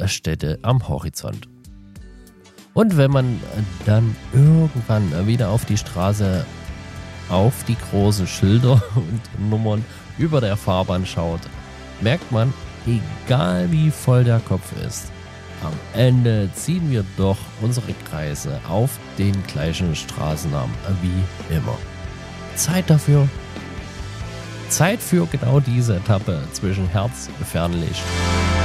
Städte am Horizont. Und wenn man dann irgendwann wieder auf die Straße, auf die großen Schilder und Nummern über der Fahrbahn schaut, merkt man, egal wie voll der Kopf ist, am Ende ziehen wir doch unsere Kreise auf den gleichen Straßennamen wie immer. Zeit dafür. Zeit für genau diese Etappe zwischen Herz, Fernlicht